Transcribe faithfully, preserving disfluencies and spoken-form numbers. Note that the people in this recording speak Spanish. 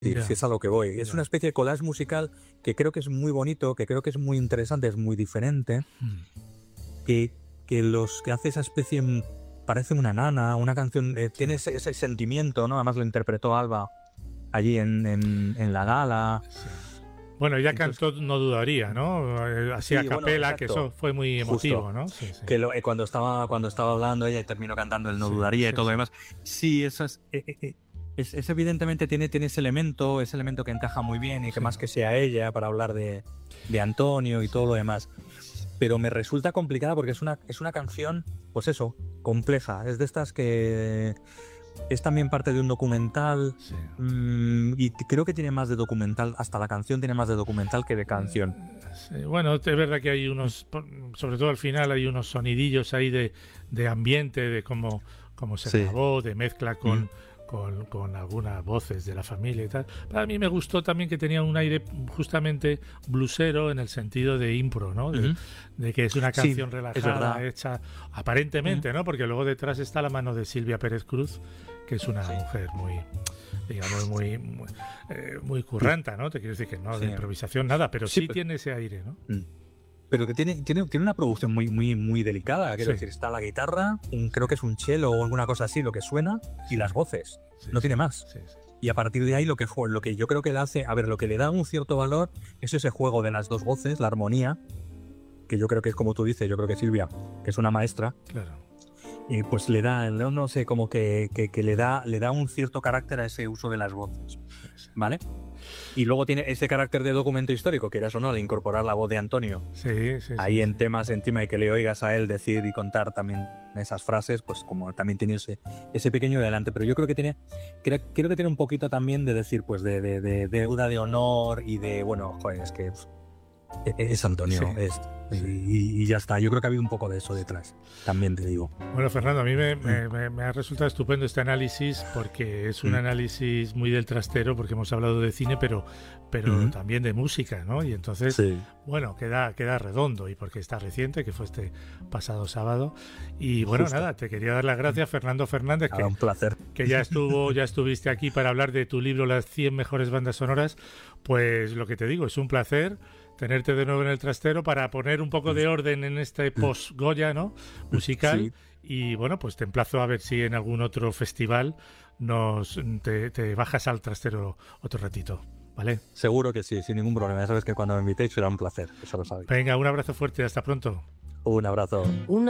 Sí, Ya. sí, es a lo que voy. Es Ya. una especie de collage musical que creo que es muy bonito, que creo que es muy interesante, es muy diferente, Mm. que, que los que hace esa especie mm, parece una nana, una canción, eh, tiene ese, ese sentimiento, ¿no? Además lo interpretó Alba allí en, en, en la gala. Sí. Bueno, ella Entonces, cantó No dudaría, ¿no? Eh, Así a sí, bueno, capela, que exacto, eso fue muy justo. emotivo, ¿no? Sí, sí. Que lo- eh, cuando estaba cuando estaba hablando ella y terminó cantando el No Sí, dudaría y sí, todo lo sí. demás. Sí, eso es, eh, eh, eh, es, es evidentemente tiene, tiene ese elemento, ese elemento que encaja muy bien y que Sí. más que sea ella para hablar de, de Antonio y todo lo demás. Pero me resulta complicada porque es una, es una canción, pues eso, compleja. Es de estas que es también parte de un documental Sí. mm, y t- creo que tiene más de documental, hasta la canción tiene más de documental que de canción. Sí, bueno, es verdad que hay unos, sobre todo al final hay unos sonidillos ahí de, de ambiente, de cómo, cómo se Sí. grabó, de mezcla con, Mm. con, con algunas voces de la familia y tal. A mí me gustó también que tenía un aire justamente blusero en el sentido de impro, ¿no? De, Ujú. de que es una Sí, canción es relajada, verdad. hecha aparentemente, ¿no? Porque luego detrás está la mano de Silvia Pérez Cruz, que es una Sí. mujer muy, digamos, muy, muy, eh, muy curranta, ¿no? Te quiero decir que no de Sí. improvisación nada, pero Sí, sí pero- tiene ese aire, ¿no? Mm. Pero que tiene, tiene, tiene una producción muy, muy, muy delicada. Quiero Sí. decir, está la guitarra, un- creo que es un cello o alguna cosa así, lo que suena, Sí. y las voces. Sí, No sí, tiene más. sí, sí. Y a partir de ahí lo que fue, lo que yo creo que le hace, a ver, lo que le da un cierto valor es ese juego de las dos voces, la armonía, que yo creo que es como tú dices, yo creo que Silvia, que es una maestra, Claro. y pues le da, no, no sé, como que, que, que le da, le da un cierto carácter a ese uso de las voces, ¿vale? Y luego tiene ese carácter de documento histórico, que era o no, al incorporar la voz de Antonio Sí, sí, ahí sí, en sí. temas encima y que le oigas a él decir y contar también esas frases, pues como también tiene ese, ese pequeño adelante. Pero yo creo que tiene, creo, creo que tiene un poquito también de decir, pues de, de, de deuda de honor y de, bueno, joder, es que pues, es Antonio, Sí, es, sí. y, y ya está. Yo creo que ha habido un poco de eso detrás, también te digo. Bueno, Fernando, a mí me, me- me- me ha resultado estupendo este análisis porque es un Mm. análisis muy del trastero, porque hemos hablado de cine, pero, pero Ujú. también de música, ¿no? Y entonces, Sí. bueno, queda, queda redondo y porque está reciente, que fue este pasado sábado. Y bueno, Justo. nada, te quería dar las gracias, Fernando Fernández, Nada, que, un placer. que ya estuvo, ya estuviste aquí para hablar de tu libro Las cien mejores bandas sonoras. Pues lo que te digo, es un placer tenerte de nuevo en el trastero para poner un poco de orden en este post-Goya, ¿no? Musical. Sí. Y bueno, pues te emplazo a ver si en algún otro festival nos te, te bajas al trastero otro ratito, ¿vale? Seguro que sí, sin ningún problema. Ya sabes que cuando me invitéis será un placer, eso lo sabéis. Venga, un abrazo fuerte, hasta pronto. Un abrazo. Una